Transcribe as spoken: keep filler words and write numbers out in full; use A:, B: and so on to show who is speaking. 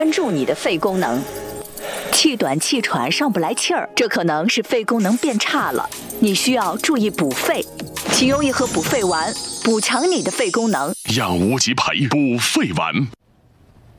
A: 关注你的肺功能。气短气喘上不来气儿，这可能是肺功能变差了，你需要注意补肺。请用一盒补肺丸，补强你的肺功能。
B: 让无极牌补肺丸。